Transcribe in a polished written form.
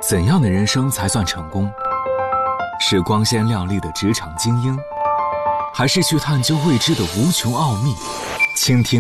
怎样的人生才算成功？是光鲜亮丽的职场精英，还是去探究未知的无穷奥秘？倾听